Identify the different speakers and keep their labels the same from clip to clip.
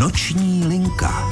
Speaker 1: Noční linka.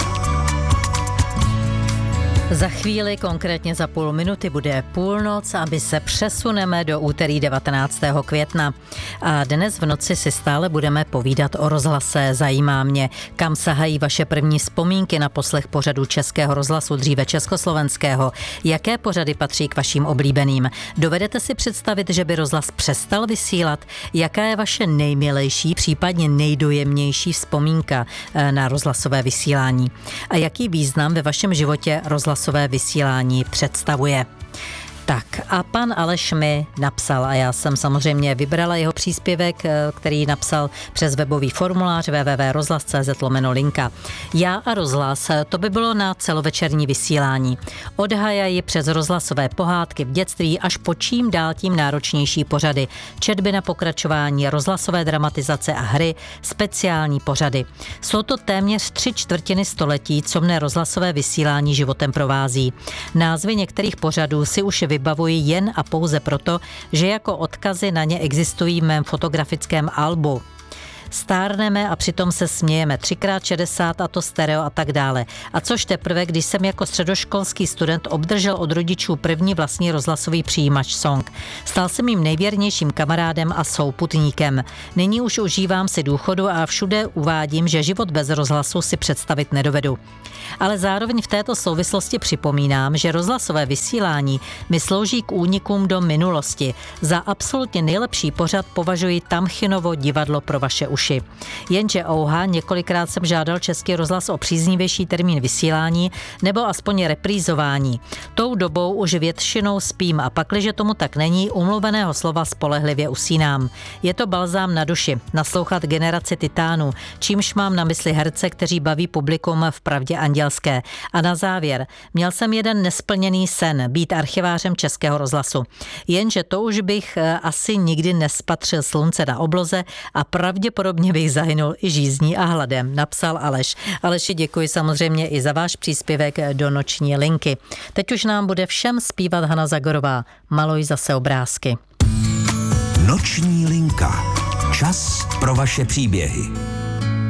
Speaker 2: Za chvíli, konkrétně za půl minuty, bude půlnoc a my se přesuneme do úterý 19. května. A dnes v noci si stále budeme povídat o rozhlase. Zajímá mě, kam sahají vaše první vzpomínky na poslech pořadu Českého rozhlasu, dříve československého. Jaké pořady patří k vašim oblíbeným? Dovedete si představit, že by rozhlas přestal vysílat? Jaká je vaše nejmilejší, případně nejdojemnější vzpomínka na rozhlasové vysílání? A jaký význam ve vašem životě rozhlasové vysílání představuje? Tak a pan Aleš mi napsal a já jsem samozřejmě vybrala jeho příspěvek, který napsal přes webový formulář www.rozhlas.cz/linka. Já a rozhlas, to by bylo na celovečerní vysílání. Od Hajaji přes rozhlasové pohádky v dětství až po čím dál tím náročnější pořady. Četby na pokračování, rozhlasové dramatizace a hry, speciální pořady. Jsou to téměř 3/4 století, co mne rozhlasové vysílání životem provází. Názvy některých pořadů si už vybavuji jen a pouze proto, že jako odkazy na ně existují v mém fotografickém albu. Stárneme a přitom se smějeme 3x60 a to stereo a tak dále. A což teprve, když jsem jako středoškolský student obdržel od rodičů první vlastní rozhlasový přijímač Song. Stal se mým nejvěrnějším kamarádem a souputníkem. Nyní už užívám si důchodu a všude uvádím, že život bez rozhlasu si představit nedovedu. Ale zároveň v této souvislosti připomínám, že rozhlasové vysílání mi slouží k únikům do minulosti. Za absolutně nejlepší pořad považuji Tamchynovo divadlo pro vaše uši. Jenže ouha, několikrát jsem žádal Český rozhlas o příznivější termín vysílání nebo aspoň reprízování. Tou dobou už většinou spím a pakliže tomu tak není, umluveného slova spolehlivě usínám. Je to balzám na duši, naslouchat generaci titánů, čímž mám na mysli herce, kteří baví publikum v Pravdě andělské. A na závěr, měl jsem jeden nesplněný sen, být archivářem Českého rozhlasu. Jenže to už bych asi nikdy nespatřil slunce na obloze a pravděpodobně bych zahynul i žízní a hladem, napsal Aleš. Aleši, děkuji samozřejmě i za váš příspěvek do Noční linky. Teď už nám bude všem zpívat Hana Zagorová. Maluj zase obrázky.
Speaker 1: Noční linka. Čas pro vaše příběhy.